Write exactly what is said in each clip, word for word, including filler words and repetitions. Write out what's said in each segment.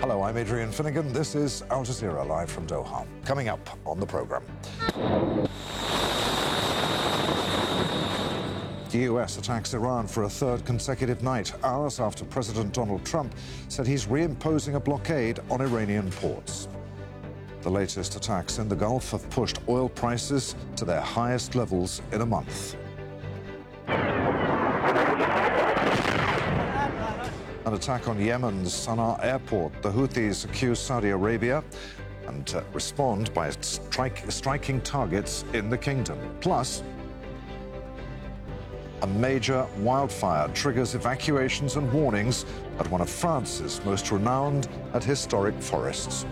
Hello, I'm Adrian Finnegan. This is Al Jazeera live from Doha. Coming up on the programme. The U S attacks Iran for a third consecutive night, hours after President Donald Trump said he's reimposing a blockade on Iranian ports. The latest attacks in the Gulf have pushed oil prices to their highest levels in a month. An attack on Yemen's Sana'a airport. The Houthis accuse Saudi Arabia and uh, respond by strike, striking targets in the kingdom. Plus, a major wildfire triggers evacuations and warnings at one of France's most renowned and historic forests.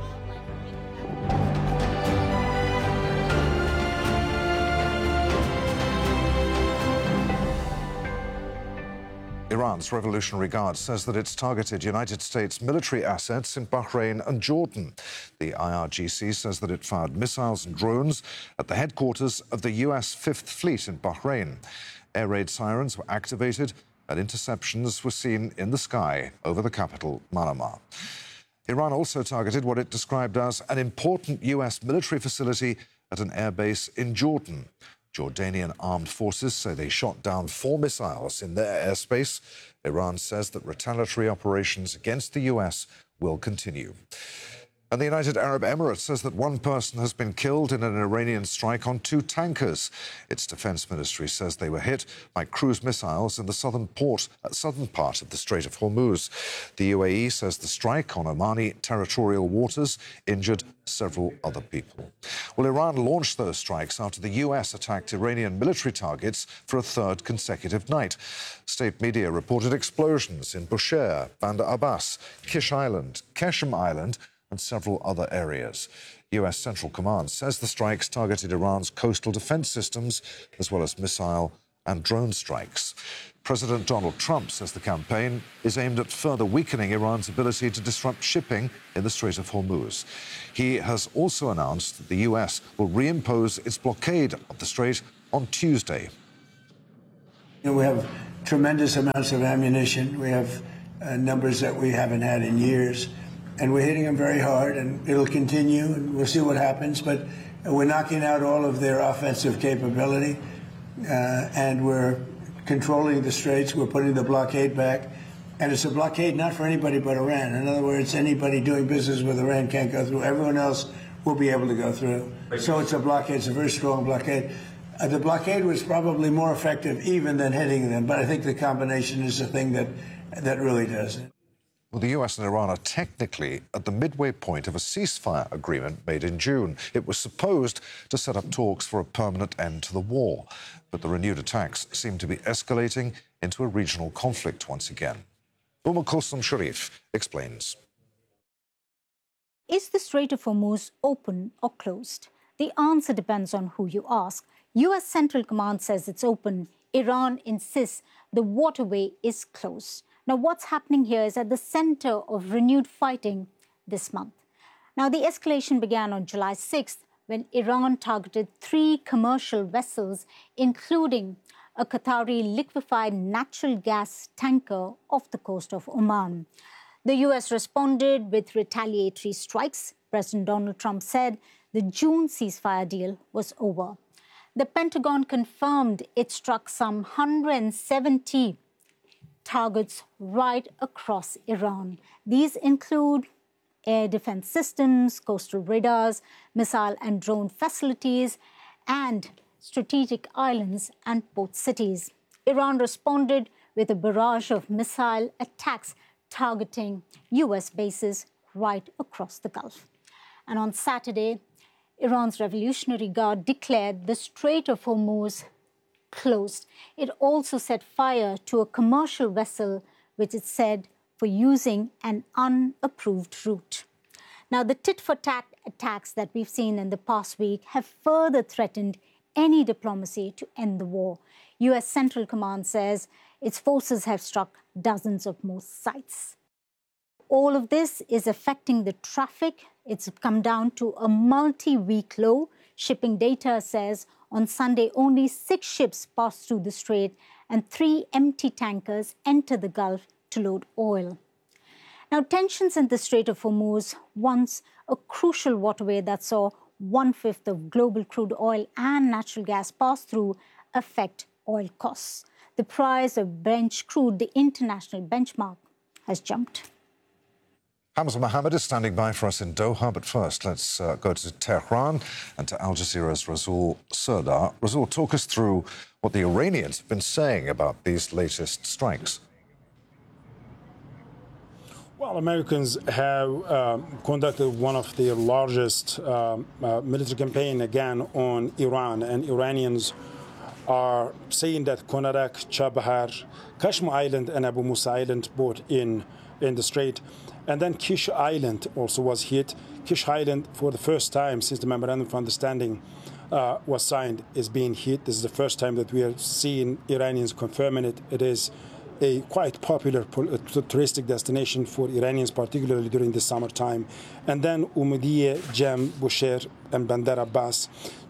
Iran's Revolutionary Guard says that it's targeted United States military assets in Bahrain and Jordan. The I R G C says that it fired missiles and drones at the headquarters of the U S Fifth Fleet in Bahrain. Air raid sirens were activated and interceptions were seen in the sky over the capital, Manama. Iran also targeted what it described as an important U S military facility at an airbase in Jordan. Jordanian armed forces say they shot down four missiles in their airspace. Iran says that retaliatory operations against the U S will continue. And the United Arab Emirates says that one person has been killed in an Iranian strike on two tankers. Its defense ministry says they were hit by cruise missiles in the southern port, uh, southern part of the Strait of Hormuz. The U A E says the strike on Omani territorial waters injured several other people. Well, Iran launched those strikes after the U S attacked Iranian military targets for a third consecutive night. State media reported explosions in Bushehr, Bandar Abbas, Kish Island, Keshem Island, and several other areas. U S Central Command says the strikes targeted Iran's coastal defense systems, as well as missile and drone strikes. President Donald Trump says the campaign is aimed at further weakening Iran's ability to disrupt shipping in the Strait of Hormuz. He has also announced that the U S will reimpose its blockade of the strait on Tuesday. You know, we have tremendous amounts of ammunition. We have uh, numbers that we haven't had in years. And we're hitting them very hard, and it'll continue, and we'll see what happens. But we're knocking out all of their offensive capability, uh, and we're controlling the straits. We're putting the blockade back. And it's a blockade not for anybody but Iran. In other words, anybody doing business with Iran can't go through. Everyone else will be able to go through. So it's a blockade. It's a very strong blockade. Uh, the blockade was probably more effective even than hitting them, but I think the combination is the thing that, that really does it. Well, the U S and Iran are technically at the midway point of a ceasefire agreement made in June. It was supposed to set up talks for a permanent end to the war, but the renewed attacks seem to be escalating into a regional conflict once again. Uma Kulsum Sharif explains. Is the Strait of Hormuz open or closed? The answer depends on who you ask. U S Central Command says it's open. Iran insists the waterway is closed. Now, what's happening here is at the center of renewed fighting this month. Now, the escalation began on July sixth when Iran targeted three commercial vessels, including a Qatari liquefied natural gas tanker off the coast of Oman. The U S responded with retaliatory strikes. President Donald Trump said the June ceasefire deal was over. The Pentagon confirmed it struck some one hundred seventy targets right across Iran. These include air defense systems, coastal radars, missile and drone facilities, and strategic islands and port cities. Iran responded with a barrage of missile attacks targeting U S bases right across the Gulf. And on Saturday, Iran's Revolutionary Guard declared the Strait of Hormuz closed. It also set fire to a commercial vessel, which it said for using an unapproved route. Now, the tit-for-tat attacks that we've seen in the past week have further threatened any diplomacy to end the war. U S Central Command says its forces have struck dozens of more sites. All of this is affecting the traffic. It's come down to a multi-week low. Shipping data says on Sunday, only six ships passed through the strait and three empty tankers entered the Gulf to load oil. Now, tensions in the Strait of Hormuz, once a crucial waterway that saw one-fifth of global crude oil and natural gas pass through, affect oil costs. The price of Brent crude, the international benchmark, has jumped. Hamza Mohammed is standing by for us in Doha, but first let's uh, go to Tehran and to Al Jazeera's Rasool Serdar. Rasool, talk us through what the Iranians have been saying about these latest strikes. Well, Americans have uh, conducted one of their largest uh, uh, military campaign again on Iran, and Iranians are saying that Konarak, Chabahar, Kashmir Island, and Abu Musa Island both in in the strait, and then Kish Island also was hit. Kish Island, for the first time since the memorandum of understanding uh, was signed, is being hit. This is the first time that we are seeing Iranians confirming it. It is a quite popular touristic destination for Iranians, particularly during the summertime. And then Umudiye, Jem, Bushehr, and Bandar Abbas.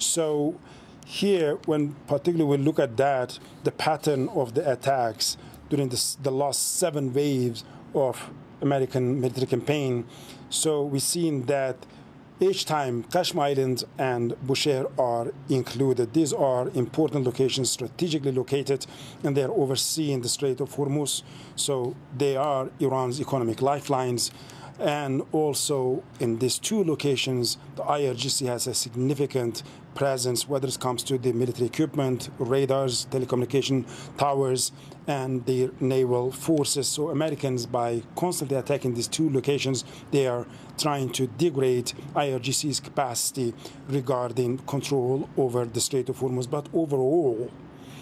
So here, when particularly we look at that, the pattern of the attacks during this, the last seven waves of American military campaign, so we've seen that each time Kashmir Island and Bushehr are included. These are important locations, strategically located, and they are overseeing the Strait of Hormuz. So they are Iran's economic lifelines. And also in these two locations, the I R G C has a significant presence, whether it comes to the military equipment, radars, telecommunication towers, and their naval forces. So Americans, by constantly attacking these two locations, they are trying to degrade I R G C's capacity regarding control over the Strait of Hormuz. But overall,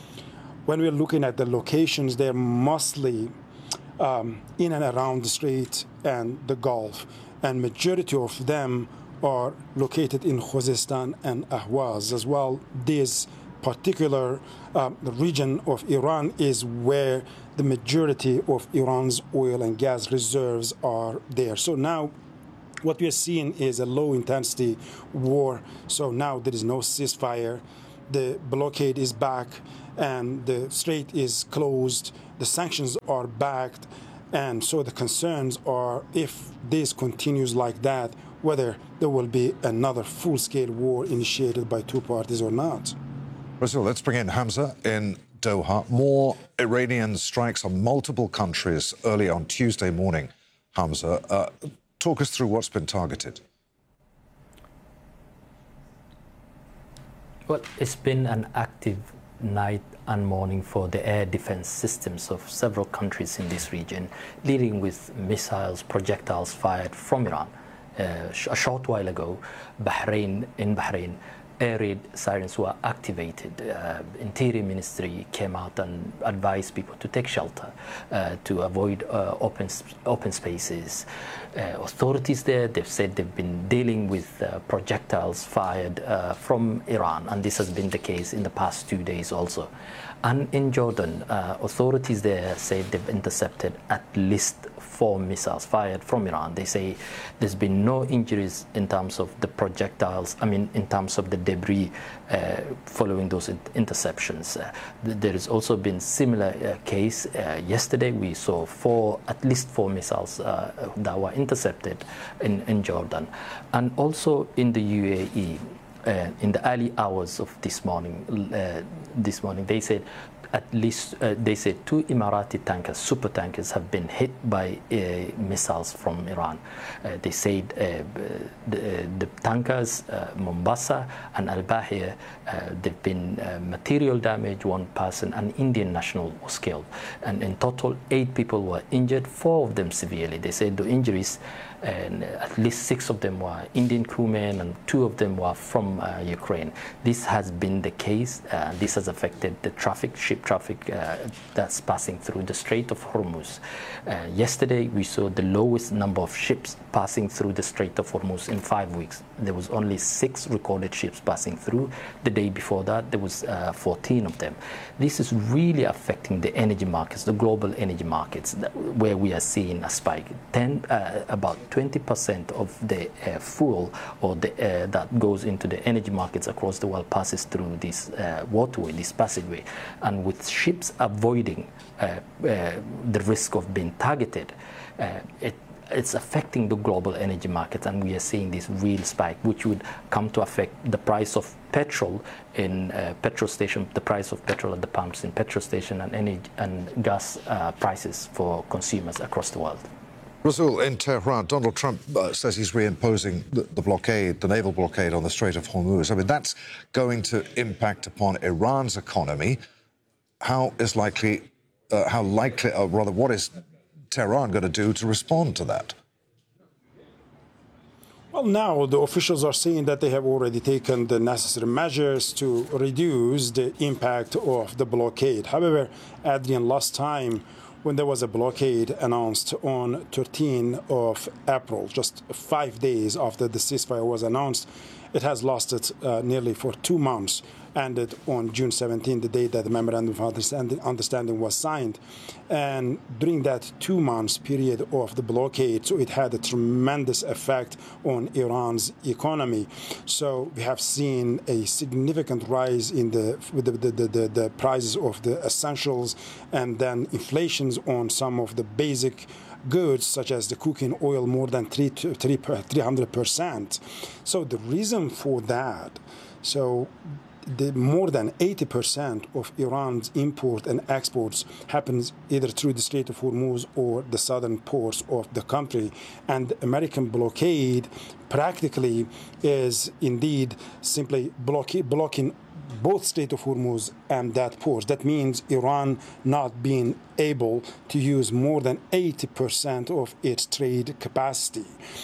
when we're looking at the locations, they're mostly um, in and around the Strait and the Gulf, and majority of them are located in Khuzestan and Ahwaz as well. This particular uh, region of Iran is where the majority of Iran's oil and gas reserves are there. So now what we are seeing is a low-intensity war. So now there is no ceasefire. The blockade is back, and the strait is closed. The sanctions are backed. And so the concerns are, if this continues like that, whether there will be another full-scale war initiated by two parties or not. Rasool, let's bring in Hamza in Doha. More Iranian strikes on multiple countries early on Tuesday morning. Hamza, uh, talk us through what's been targeted. Well, it's been an active night and morning for the air defense systems of several countries in this region, leading with missiles, projectiles fired from Iran. Uh, a short while ago, Bahrain, in Bahrain, air raid sirens were activated. Uh, Interior Ministry came out and advised people to take shelter, uh, to avoid uh, open open spaces. Uh, authorities there, they've said they've been dealing with uh, projectiles fired uh, from Iran, and this has been the case in the past two days also. And in Jordan, uh, authorities there say they've intercepted at least four missiles fired from Iran. They say there's been no injuries in terms of the projectiles, I mean, in terms of the debris uh, following those interceptions. Uh, there has also been similar uh, case. Uh, yesterday, we saw four, at least four missiles uh, that were intercepted in, in Jordan. And also in the U A E, Uh, in the early hours of this morning, uh, this morning they said at least uh, they said two Emirati tankers, super tankers, have been hit by uh, missiles from Iran. Uh, they said uh, the, the tankers, uh, Mombasa and Al Bahia, uh, they've been uh, material damage. One person, an Indian national, was killed, and in total eight people were injured. Four of them severely. They said the injuries, and at least six of them were Indian crewmen, and two of them were from uh, Ukraine. This has been the case. Uh, this has affected the traffic, ship traffic uh, that's passing through the Strait of Hormuz. Uh, yesterday, we saw the lowest number of ships passing through the Strait of Hormuz in five weeks. There was only six recorded ships passing through. The day before that, there was uh, fourteen of them. This is really affecting the energy markets, the global energy markets, where we are seeing a spike. Ten, uh, about twenty percent of the uh, fuel or the uh, that goes into the energy markets across the world passes through this uh, waterway, this passageway. And with ships avoiding uh, uh, the risk of being targeted, uh, it it's affecting the global energy market, and we are seeing this real spike, which would come to affect the price of petrol in uh, petrol station, the price of petrol at the pumps in petrol station, and energy and gas uh, prices for consumers across the world. Rasul, in Tehran, Donald Trump uh, says he's reimposing the, the blockade, the naval blockade on the Strait of Hormuz. I mean, that's going to impact upon Iran's economy. How is likely, uh, how likely, or rather, what is Tehran going to do to respond to that? Well, now the officials are saying that they have already taken the necessary measures to reduce the impact of the blockade. However, Adrian, last time when there was a blockade announced on thirteenth of April, just five days after the ceasefire was announced, it has lasted uh, nearly for two months, ended on June seventeenth, the day that the Memorandum of Understanding, understanding was signed. And during that two months period of the blockade, so it had a tremendous effect on Iran's economy. So we have seen a significant rise in the, the, the, the, the prices of the essentials, and then inflations on some of the basic goods, such as the cooking oil, more than three hundred percent. So the reason for that, so the more than eighty percent of Iran's import and exports happens either through the Strait of Hormuz or the southern ports of the country. And the American blockade practically is indeed simply block- blocking both Strait of Hormuz and that port. That means Iran not being able to use more than eighty percent of its trade capacity.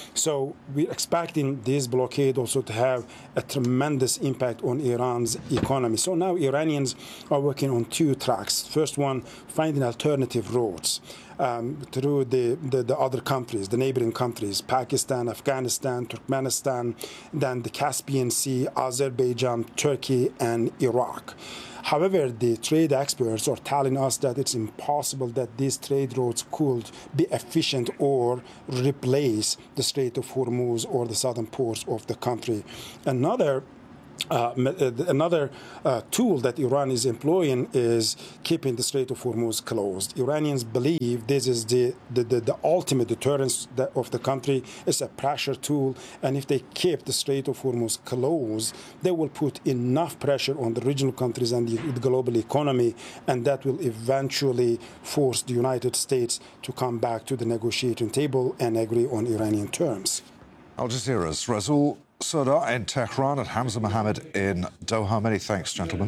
So we're expecting this blockade also to have a tremendous impact on Iran's economy. So now Iranians are working on two tracks. First one, finding alternative routes Um, through the, the, the other countries, the neighboring countries, Pakistan, Afghanistan, Turkmenistan, then the Caspian Sea, Azerbaijan, Turkey, and Iraq. However, the trade experts are telling us that it's impossible that these trade routes could be efficient or replace the Strait of Hormuz or the southern ports of the country. Another Uh, another uh, tool that Iran is employing is keeping the Strait of Hormuz closed. Iranians believe this is the, the, the, the ultimate deterrence of the country. It's a pressure tool, and if they keep the Strait of Hormuz closed, they will put enough pressure on the regional countries and the, the global economy, and that will eventually force the United States to come back to the negotiating table and agree on Iranian terms. Al Jazeera's Rasul Sardar in Tehran and Hamza Mohammed in Doha. Many thanks, gentlemen.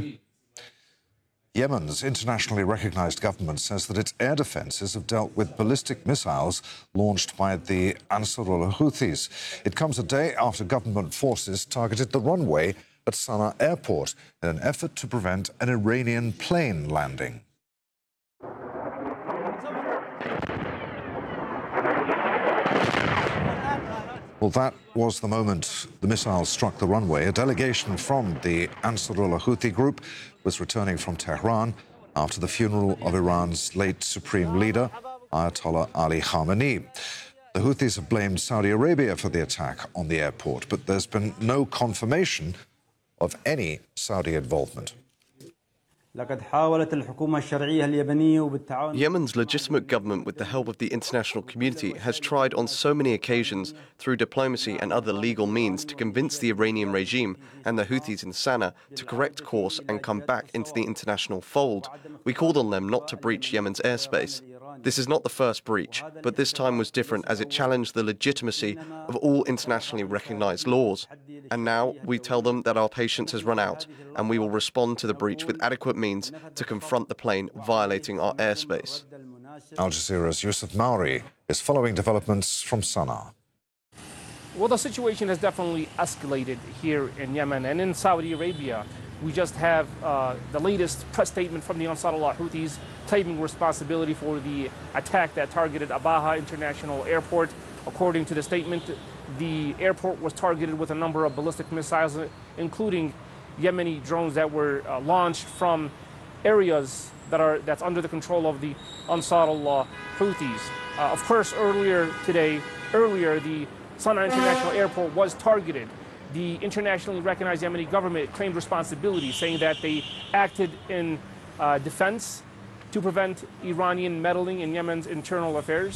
Yemen's internationally recognized government says that its air defenses have dealt with ballistic missiles launched by the Ansarullah Houthis. It comes a day after government forces targeted the runway at Sana'a airport in an effort to prevent an Iranian plane landing. Well, that was the moment the missiles struck the runway. A delegation from the Ansarullah Houthi group was returning from Tehran after the funeral of Iran's late supreme leader, Ayatollah Ali Khamenei. The Houthis have blamed Saudi Arabia for the attack on the airport, but there's been no confirmation of any Saudi involvement. Yemen's legitimate government, with the help of the international community, has tried on so many occasions through diplomacy and other legal means to convince the Iranian regime and the Houthis in Sana'a to correct course and come back into the international fold. We called on them not to breach Yemen's airspace. This is not the first breach, but this time was different as it challenged the legitimacy of all internationally recognized laws. And now we tell them that our patience has run out, and we will respond to the breach with adequate means to confront the plane violating our airspace. Al Jazeera's Yusuf Mauri is following developments from Sana'a. Well, the situation has definitely escalated here in Yemen and in Saudi Arabia. We just have uh, the latest press statement from the Ansarullah Houthis claiming responsibility for the attack that targeted Abaha International Airport. According to the statement, the airport was targeted with a number of ballistic missiles, including Yemeni drones that were uh, launched from areas that are that's under the control of the Ansarullah Houthis. Uh, of course, earlier today, earlier the Sana'a International Airport was targeted. The internationally recognized Yemeni government claimed responsibility, saying that they acted in uh, defense to prevent Iranian meddling in Yemen's internal affairs.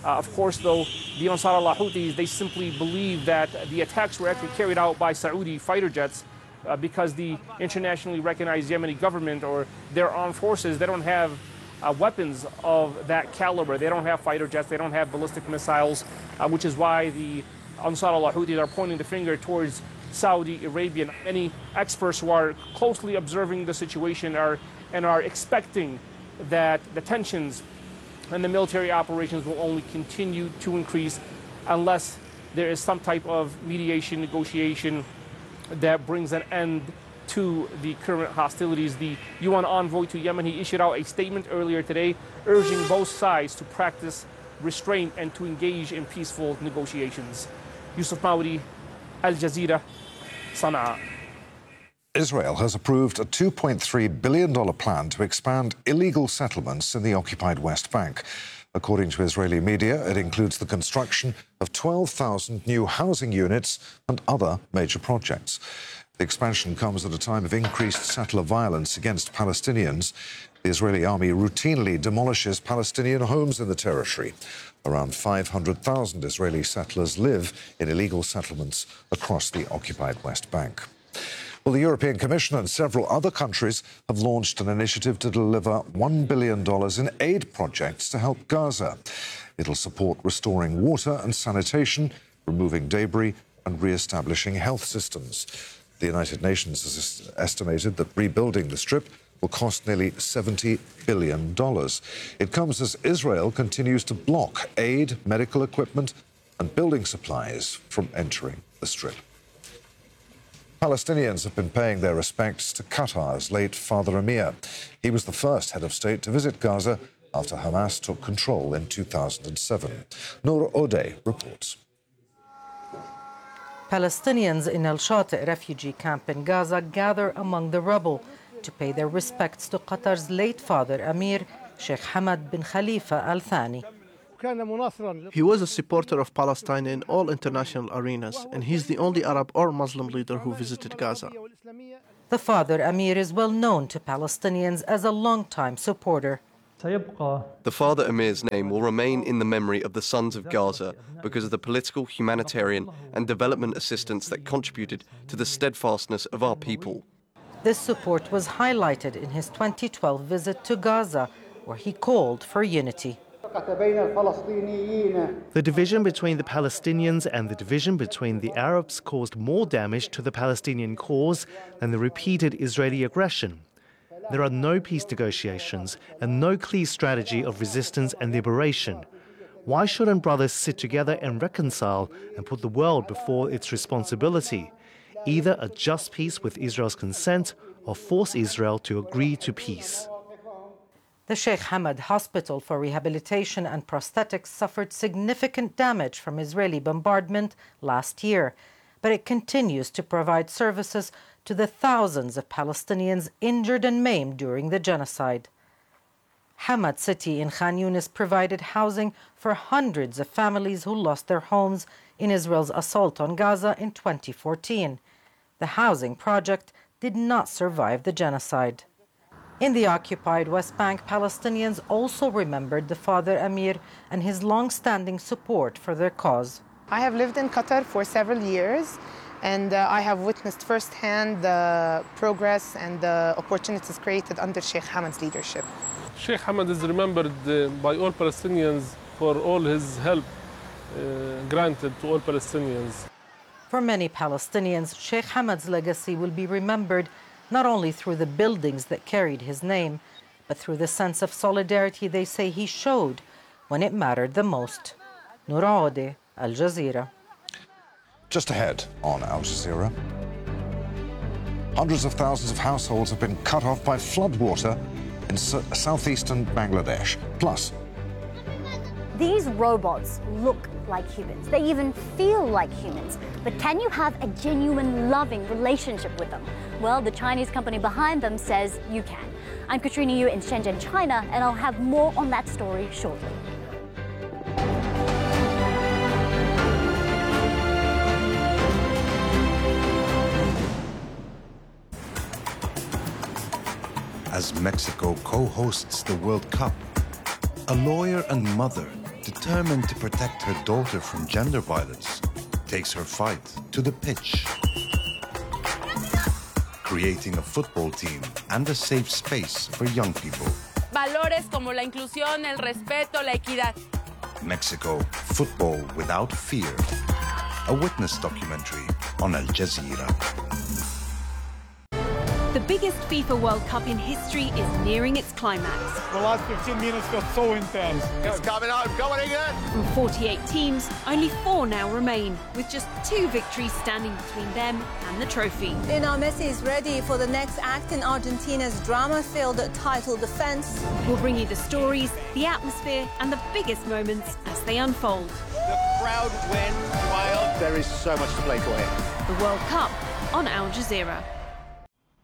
Uh, of course, though, the Ansar Allah Houthis, they simply believe that the attacks were actually carried out by Saudi fighter jets uh, because the internationally recognized Yemeni government or their armed forces, they don't have uh, weapons of that caliber. They don't have fighter jets, they don't have ballistic missiles, uh, which is why the Ansar Allah Houthis are pointing the finger towards Saudi Arabia. Many experts who are closely observing the situation are and are expecting that the tensions and the military operations will only continue to increase unless there is some type of mediation, negotiation that brings an end to the current hostilities. The U N envoy to Yemen, he issued out a statement earlier today urging both sides to practice restraint and to engage in peaceful negotiations. Yusuf Maudi, Al Jazeera, Sana'a. Israel has approved a two point three billion dollars plan to expand illegal settlements in the occupied West Bank. According to Israeli media, it includes the construction of twelve thousand new housing units and other major projects. The expansion comes at a time of increased settler violence against Palestinians. The Israeli army routinely demolishes Palestinian homes in the territory. Around five hundred thousand Israeli settlers live in illegal settlements across the occupied West Bank. Well, the European Commission and several other countries have launched an initiative to deliver one billion dollars in aid projects to help Gaza. It'll support restoring water and sanitation, removing debris and re-establishing health systems. The United Nations has estimated that rebuilding the Strip will cost nearly seventy billion dollars. It comes as Israel continues to block aid, medical equipment and building supplies from entering the Strip. Palestinians have been paying their respects to Qatar's late Father Amir. He was the first head of state to visit Gaza after Hamas took control in two thousand seven. Noor Odeh reports. Palestinians in El Shati refugee camp in Gaza gather among the rubble to pay their respects to Qatar's late father Amir, Sheikh Hamad bin Khalifa Al Thani. He was a supporter of Palestine in all international arenas, and he's the only Arab or Muslim leader who visited Gaza. The father Amir is well known to Palestinians as a long-time supporter. The Father Amir's name will remain in the memory of the sons of Gaza because of the political, humanitarian and development assistance that contributed to the steadfastness of our people. This support was highlighted in his twenty twelve visit to Gaza, where he called for unity. The division between the Palestinians and the division between the Arabs caused more damage to the Palestinian cause than the repeated Israeli aggression. There are no peace negotiations and no clear strategy of resistance and liberation. Why shouldn't brothers sit together and reconcile and put the world before its responsibility? Either a just peace with Israel's consent or force Israel to agree to peace. The Sheikh Hamad Hospital for Rehabilitation and Prosthetics suffered significant damage from Israeli bombardment last year, but it continues to provide services to the thousands of Palestinians injured and maimed during the genocide. Hamad City in Khan Yunis provided housing for hundreds of families who lost their homes in Israel's assault on Gaza in twenty fourteen. The housing project did not survive the genocide. In the occupied West Bank, Palestinians also remembered the Father Amir and his long-standing support for their cause. I have lived in Qatar for several years, and uh, I have witnessed firsthand the progress and the opportunities created under Sheikh Hamad's leadership. Sheikh Hamad is remembered uh, by all Palestinians for all his help uh, granted to all Palestinians. For many Palestinians, Sheikh Hamad's legacy will be remembered not only through the buildings that carried his name, but through the sense of solidarity they say he showed when it mattered the most. Noor Odeh, Al Jazeera. Just ahead on Al Jazeera. Hundreds of thousands of households have been cut off by floodwater in southeastern Bangladesh. Plus, these robots look like humans. They even feel like humans. But can you have a genuine, loving relationship with them? Well, the Chinese company behind them says you can. I'm Katrina Yu in Shenzhen, China, and I'll have more on that story shortly. As Mexico co-hosts the World Cup, a lawyer and mother determined to protect her daughter from gender violence, takes her fight to the pitch, creating a football team and a safe space for young people. Valores como la inclusión, el respeto, la equidad. Mexico, football without fear. A witness documentary on Al Jazeera. The biggest FIFA World Cup in history is nearing its climax. The last fifteen minutes felt so intense. It's coming out, going again. From forty-eight teams, only four now remain, with just two victories standing between them and the trophy. Lionel Messi is ready for the next act in Argentina's drama-filled title defense. We'll bring you the stories, the atmosphere, and the biggest moments as they unfold. The crowd went wild. There is so much to play for here. The World Cup on Al Jazeera.